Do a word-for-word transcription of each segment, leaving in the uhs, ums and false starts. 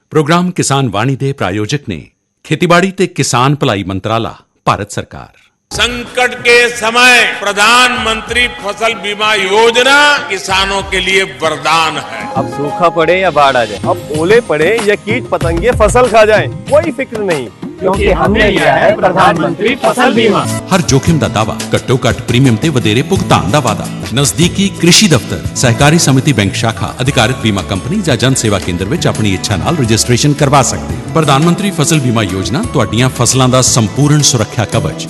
Programme किसान वाणी दे प्रायोजक ने खेतीबाड़ी ते किसान भलाई मंत्राला, भारत सरकार। संकट के समय प्रधानमंत्री फसल बीमा योजना किसानों के लिए वरदान है। अब सूखा पड़े या बाढ़ आ जाए, अब ओले पड़े या कीट पतंगे फसल खा जाए, कोई फिक्र नहीं, क्योंकि हमने लिया है प्रधानमंत्री फसल बीमा। हर जोखिम दा दावा, घट्टो घट प्रीमियम ते वधेरे भुगतान दा वादा। नजदीकी कृषि दफ्तर, सहकारी समिति बैंक शाखा, अधिकारित बीमा कंपनी या जन सेवा केंद्र विच अपनी इच्छा नाल रजिस्ट्रेशन करवा सकते हो। प्रधानमंत्री फसल बीमा योजना तुहाडीआं फसलां दा संपूर्ण सुरक्षा कवच।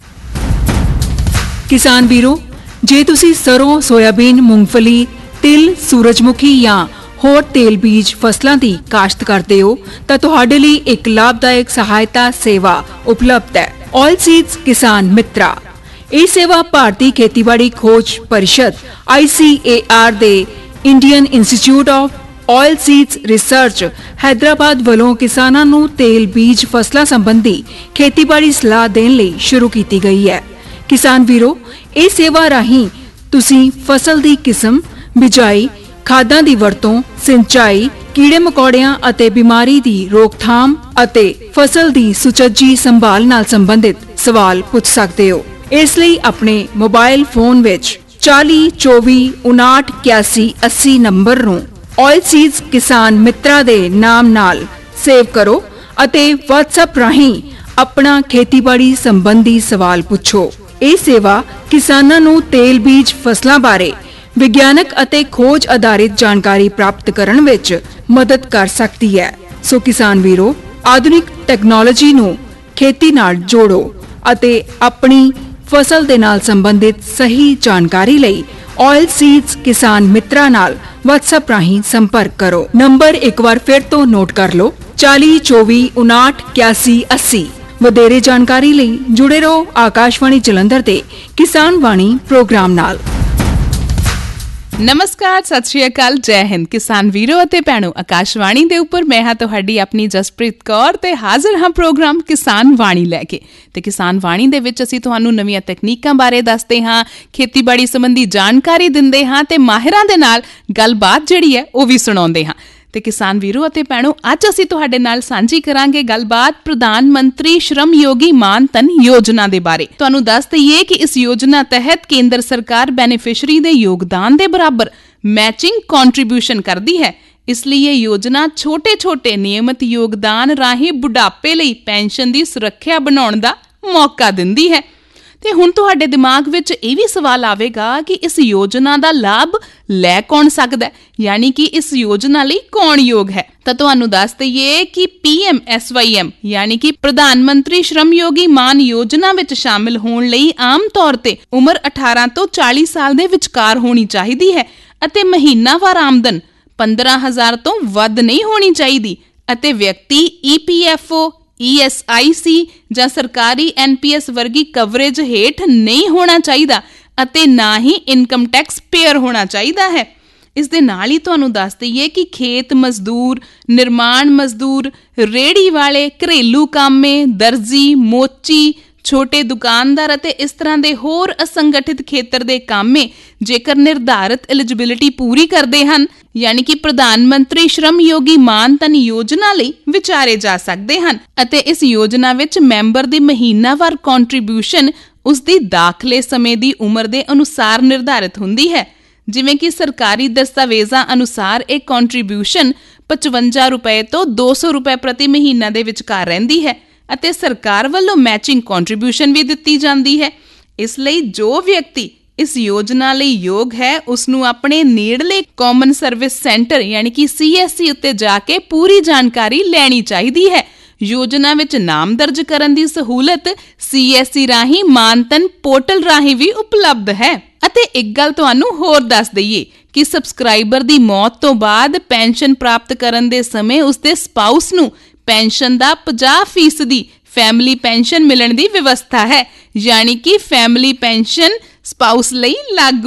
किसान वीरो, जे तुसी सरों, सोयाबीन, मूंगफली, तिल, सूरजमुखी या ਹੋਰ ਤੇਲ ਬੀਜ ਫਸਲਾਂ ਦੀ ਕਾਸ਼ਤ ਕਰਦੇ ਹੋ ਤਾਂ ਤੁਹਾਡੇ ਲਈ ਇੱਕ ਲਾਭਦਾਇਕ ਸਹਾਇਤਾ ਸੇਵਾ ਉਪਲਬਧ ਹੈ, ਆਇਲ ਸੀਡਸ ਕਿਸਾਨ ਮਿੱਤਰਾ। ਇਹ ਸੇਵਾ ਭਾਰਤੀ ਖੇਤੀਬਾੜੀ ਖੋਜ ਪਰਿਸ਼ਦ ਆਈ ਸੀ ਏ ਆਰ ਦੇ Indian institute of oil seeds research Hyderabad ਵੱਲੋਂ ਕਿਸਾਨਾਂ ਨੂੰ ਤੇਲ ਬੀਜ ਫਸਲਾਂ ਸੰਬੰਧੀ ਖੇਤੀਬਾੜੀ ਸਲਾਹ ਦੇਣ ਲਈ ਸ਼ੁਰੂ ਕੀਤੀ ਗਈ ਹੈ। ਕਿਸਾਨ ਵੀਰੋ, ਇਹ ਸੇਵਾ ਰਾਹੀਂ ਤੁਸੀਂ ਫਸਲ ਦੀ ਕਿਸਮ, ਬਿਜਾਈ, ਖਾਦਾਂ ਦੀ ਵਰਤੋਂ, ਸਿੰਚਾਈ, ਕੀੜੇ ਮਕੌੜਿਆਂ ਅਤੇ ਬਿਮਾਰੀ ਦੀ ਰੋਕਥਾਮ ਅਤੇ ਫਸਲ ਦੀ ਸੁਚੱਜੀ ਸੰਭਾਲ ਨਾਲ ਸੰਬੰਧਿਤ ਸਵਾਲ ਪੁੱਛ ਸਕਦੇ ਹੋ। ਇਸ ਲਈ ਆਪਣੇ ਮੋਬਾਈਲ ਫੋਨ ਵਿੱਚ ਚਾਲੀ ਚੌਵੀ ਉਨਾਹਠ ਇਕਿਆਸੀ ਅੱਸੀ ਨੰਬਰ ਨੂੰ ਆਇਲ ਸੀਡਸ ਕਿਸਾਨ ਮਿੱਤਰਾ ਦੇ ਨਾਮ ਨਾਲ ਸੇਵ ਕਰੋ ਅਤੇ WhatsApp ਰਾਹੀਂ ਆਪਣਾ ਖੇਤੀਬਾੜੀ ਸੰਬੰਧੀ ਸਵਾਲ ਪੁੱਛੋ। ਇਹ ਸੇਵਾ ਕਿਸਾਨਾਂ ਨੂੰ ਤੇਲ ਬੀਜ ਫਸਲਾਂ ਬਾਰੇ ਵਿਗਿਆਨਕ ਅਤੇ ਖੋਜ ਆਧਾਰਿਤ ਜਾਣਕਾਰੀ ਪ੍ਰਾਪਤ ਕਰਨ ਵਿੱਚ ਮਦਦ ਕਰ ਸਕਦੀ ਹੈ। ਸੋ ਕਿਸਾਨ ਵੀਰੋ, ਆਧੁਨਿਕ ਟੈਕਨੋਲੋਜੀ ਨੂੰ ਖੇਤੀ ਨਾਲ ਜੋੜੋ ਅਤੇ ਆਪਣੀ ਫਸਲ ਦੇ ਨਾਲ ਸੰਬੰਧਿਤ ਸਹੀ ਜਾਣਕਾਰੀ ਲਈ ਆਇਲ ਸੀਡਸ ਕਿਸਾਨ ਮਿੱਤਰਾ ਨਾਲ WhatsApp ਰਾਹੀਂ ਸੰਪਰਕ ਕਰੋ। ਨੰਬਰ ਇੱਕ ਵਾਰ ਫਿਰ ਤੋਂ ਨੋਟ ਕਰ ਲਓ, ਚਾਲੀ ਚੌਵੀ ਉਨਾਹਠ ਇਕਿਆਸੀ ਅੱਸੀ। ਵਧੇਰੇ ਜਾਣਕਾਰੀ ਲਈ ਜੁੜੇ ਰਹੋ ਆਕਾਸ਼ਵਾਣੀ ਜਲੰਧਰ ਦੇ ਕਿਸਾਨ ਵਾਣੀ ਪ੍ਰੋਗਰਾਮ ਨਾਲ। ਨਮਸਕਾਰ, ਸਤਿ ਸ਼੍ਰੀ ਅਕਾਲ, ਜੈ ਹਿੰਦ ਕਿਸਾਨ ਵੀਰੋ ਅਤੇ ਭੈਣੋ। ਆਕਾਸ਼ਵਾਣੀ ਦੇ ਉੱਪਰ ਮੈਂ ਹਾਂ ਤੁਹਾਡੀ ਆਪਣੀ ਜਸਪ੍ਰੀਤ ਕੌਰ ਤੇ ਹਾਜ਼ਰ ਹਾਂ ਪ੍ਰੋਗਰਾਮ ਕਿਸਾਨ ਵਾਣੀ ਲੈ ਕੇ। ਤੇ ਕਿਸਾਨ ਵਾਣੀ ਦੇ ਵਿੱਚ ਅਸੀਂ ਤੁਹਾਨੂੰ ਨਵੀਆਂ ਤਕਨੀਕਾਂ ਬਾਰੇ ਦੱਸਦੇ ਹਾਂ, ਖੇਤੀਬਾੜੀ ਸੰਬੰਧੀ ਜਾਣਕਾਰੀ ਦਿੰਦੇ ਹਾਂ ਤੇ ਮਾਹਿਰਾਂ ਦੇ ਨਾਲ ਗੱਲਬਾਤ ਜਿਹੜੀ ਹੈ ਉਹ ਵੀ ਸੁਣਾਉਂਦੇ ਹਾਂ। ਤੇ ਕਿਸਾਨ ਵੀਰੋ ਅਤੇ ਭੈਣੋ, ਅੱਜ ਅਸੀਂ ਤੁਹਾਡੇ ਨਾਲ ਸਾਂਝੀ ਕਰਾਂਗੇ ਗੱਲਬਾਤ ਪ੍ਰਧਾਨ ਮੰਤਰੀ ਸ਼੍ਰਮ ਯੋਗੀ ਮਾਨ ਧਨ ਯੋਜਨਾ ਦੇ ਬਾਰੇ। ਤੁਹਾਨੂੰ ਦੱਸ ਦਈਏ ਕਿ ਇਸ ਯੋਜਨਾ ਤਹਿਤ ਕੇਂਦਰ ਸਰਕਾਰ ਬੈਨੀਫੀਸ਼ਰੀ ਦੇ ਯੋਗਦਾਨ ਦੇ ਬਰਾਬਰ ਮੈਚਿੰਗ ਕੰਟਰੀਬਿਊਸ਼ਨ ਕਰਦੀ ਹੈ। ਇਸ ਲਈ ਇਹ ਯੋਜਨਾ ਛੋਟੇ-ਛੋਟੇ ਨਿਯਮਿਤ ਯੋਗਦਾਨ ਰਾਹੀਂ ਬੁਢਾਪੇ ਲਈ ਪੈਨਸ਼ਨ ਦੀ ਸੁਰੱਖਿਆ ਬਣਾਉਣ ਦਾ ਮੌਕਾ ਦਿੰਦੀ ਹੈ। ਤੇ ਹੁਣ ਤੁਹਾਡੇ ਦਿਮਾਗ ਵਿੱਚ ਇਹ ਵੀ ਸਵਾਲ ਆਵੇਗਾ ਕਿ ਇਸ ਯੋਜਨਾ ਦਾ ਲਾਭ ਲੈ ਕੌਣ ਸਕਦਾ ਹੈ, ਯਾਨੀ ਕਿ ਇਸ ਯੋਜਨਾ ਲਈ ਕੌਣ ਯੋਗ ਹੈ। ਤਾਂ ਤੁਹਾਨੂੰ ਦੱਸ ਦਈਏ ਕਿ P M S Y M ਯਾਨੀ ਕਿ ਪ੍ਰਧਾਨ ਮੰਤਰੀ ਸ਼੍ਰਮ ਯੋਗੀ ਮਾਨ ਯੋਜਨਾ ਵਿੱਚ ਸ਼ਾਮਿਲ ਹੋਣ ਲਈ ਆਮ ਤੌਰ ਤੇ ਉਮਰ ਅਠਾਰਾਂ ਤੋਂ ਚਾਲੀ ਸਾਲ ਦੇ ਵਿਚਕਾਰ ਹੋਣੀ ਚਾਹੀਦੀ ਹੈ ਅਤੇ ਮਹੀਨਾਵਾਰ ਆਮਦਨ ਪੰਦਰਾਂ ਹਜ਼ਾਰ ਤੋਂ ਵੱਧ ਨਹੀਂ ਹੋਣੀ ਚਾਹੀਦੀ ਅਤੇ ਵਿਅਕਤੀ ਈ P F O, E S I ਸੀ ਜਾਂ ਸਰਕਾਰੀ ਐਨ ਪੀ ਐਸ ਵਰਗੀ ਕਵਰੇਜ ਹੇਠ ਨਹੀਂ ਹੋਣਾ ਚਾਹੀਦਾ ਅਤੇ ਨਾ ਹੀ ਇਨਕਮ ਟੈਕਸ ਪੇਅਰ ਹੋਣਾ ਚਾਹੀਦਾ ਹੈ। ਇਸ ਦੇ ਨਾਲ ਹੀ ਤੁਹਾਨੂੰ ਦੱਸ ਦਈਏ ਕਿ ਖੇਤ ਮਜ਼ਦੂਰ, ਨਿਰਮਾਣ ਮਜ਼ਦੂਰ, ਰੇਹੜੀ ਵਾਲੇ, ਘਰੇਲੂ ਕਾਮੇ, ਦਰਜੀ, ਮੋਚੀ, ਛੋਟੇ ਦੁਕਾਨਦਾਰ ਅਤੇ ਇਸ ਤਰ੍ਹਾਂ ਦੇ ਹੋਰ ਅਸੰਗਠਿਤ ਖੇਤਰ ਦੇ ਕਾਮੇ ਜੇਕਰ ਨਿਰਧਾਰਿਤ ਐਲੀਜੀਬਿਲਿਟੀ ਪੂਰੀ ਕਰਦੇ ਹਨ, ਯਾਨੀ ਕਿ ਪ੍ਰਧਾਨ ਮੰਤਰੀ ਸ਼੍ਰਮ ਯੋਗੀ ਮਾਨ ਧਨ ਯੋਜਨਾ ਲਈ ਵਿਚਾਰੇ ਜਾ ਸਕਦੇ ਹਨ ਅਤੇ ਇਸ ਯੋਜਨਾ ਵਿੱਚ ਮੈਂਬਰ ਦੀ ਮਹੀਨਾਵਾਰ ਕੰਟਰੀਬਿਊਸ਼ਨ ਉਸ ਦੀ ਦਾਖਲੇ ਸਮੇਂ ਦੀ ਉਮਰ ਦੇ ਅਨੁਸਾਰ ਨਿਰਧਾਰਿਤ ਹੁੰਦੀ ਹੈ। ਜਿਵੇਂ ਕਿ ਸਰਕਾਰੀ ਦਸਤਾਵੇਜ਼ਾਂ ਅਨੁਸਾਰ ਇਹ ਕੰਟਰੀਬਿਊਸ਼ਨ ਪਚਵੰਜਾ ਰੁਪਏ ਤੋਂ ਦੋ ਸੌ ਰੁਪਏ ਪ੍ਰਤੀ ਮਹੀਨਾ ਦੇ ਵਿਚਕਾਰ ਰਹਿੰਦੀ ਹੈ ਅਤੇ ਸਰਕਾਰ ਵੱਲੋਂ ਮੈਚਿੰਗ ਕੰਟਰੀਬਿਊਸ਼ਨ ਵੀ ਦਿੱਤੀ ਜਾਂਦੀ ਹੈ। ਇਸ ਲਈ ਜੋ ਵਿਅਕਤੀ ਇਸ ਯੋਜਨਾ ਲਈ ਯੋਗ ਹੈ ਉਸ ਨੂੰ ਆਪਣੇ ਨੇੜਲੇ ਕਾਮਨ ਸਰਵਿਸ ਸੈਂਟਰ ਯਾਨੀ ਕਿ ਸੀ ਐਸ ਸੀ ਉੱਤੇ ਜਾ ਕੇ ਪੂਰੀ ਜਾਣਕਾਰੀ ਲੈਣੀ ਚਾਹੀਦੀ ਹੈ। ਯੋਜਨਾ ਵਿੱਚ ਨਾਮ ਦਰਜ ਕਰਨ ਦੀ ਸਹੂਲਤ ਸੀ ਐਸ ਸੀ ਰਾਹੀਂ ਮਾਨਧਨ ਪੋਰਟਲ ਰਾਹੀਂ ਵੀ ਉਪਲਬਧ ਹੈ। ਅਤੇ ਇੱਕ ਗੱਲ ਤੁਹਾਨੂੰ ਹੋਰ ਦੱਸ ਦਈਏ ਕਿ ਸਬਸਕ੍ਰਾਈਬਰ ਦੀ ਮੌਤ ਤੋਂ ਬਾਅਦ ਪੈਨਸ਼ਨ ਪ੍ਰਾਪਤ ਕਰਨ ਦੇ ਸਮੇਂ ਉਸਦੇ ਸਪਾਊਸ ਨੂੰ ਪੈਨਸ਼ਨ ਦਾ ਪੰਜਾਹ ਫੀਸਦੀ ਫੈਮਿਲੀ ਪੈਨਸ਼ਨ ਮਿਲਣ ਦੀ ਵਿਵਸਥਾ ਹੈ, ਯਾਨੀ ਕਿ ਫੈਮਿਲੀ ਪੈਨਸ਼ਨ ਸਪਾਊਸ ਲਈ ਲਾਗੂ